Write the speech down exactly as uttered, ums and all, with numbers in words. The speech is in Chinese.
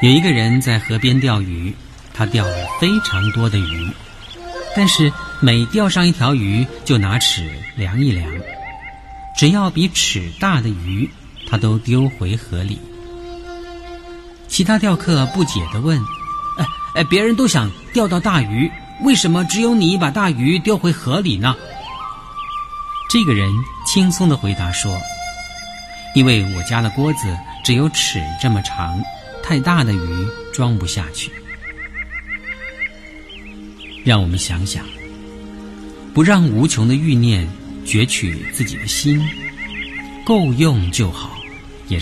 有一个人在河边钓鱼，他钓了非常多的鱼，但是每钓上一条鱼就拿尺量一量，只要比尺大的鱼，他都丢回河里。其他钓客不解地问：哎哎，别人都想钓到大鱼，为什么只有你把大鱼丢回河里呢？这个人轻松地回答说：因为我家的锅子只有尺这么长，太大的鱼装不下去。让我们想想，不让无穷的欲念攫取自己的心，够用就好。